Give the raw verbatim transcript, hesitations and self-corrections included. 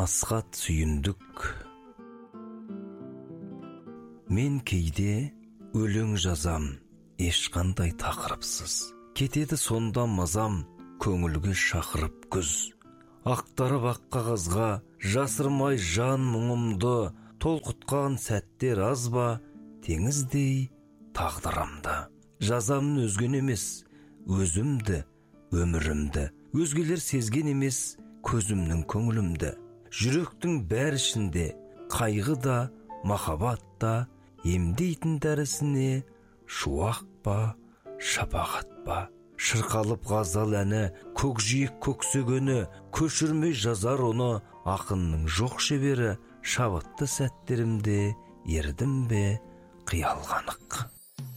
Асхат Сүйіндік. Мен кейде өлең жазам, ешқандай тақырыпсыз. Кетеді сонда мазам, көңілге шақырып күз. Ақтарып ақ қағазға жасырмай жан мұңымды, толқытқан сәттер аз ба, теңіздей тағдырымды. Жазамын өзген емес, өзімді, өмірімді. Өзгелер сезген емес, көзімнің көңілімді. Жүректің бәр ішінде қайғы да, махаббат та, емдейтін дәрісіне шуақ па, шапағат па. Шырқалып ғазал әні, көкжиек көксегені, көшірмей жазар оны ақынның жоқ шебері. Шабытты сәттерімде ердім бе қиялға анық.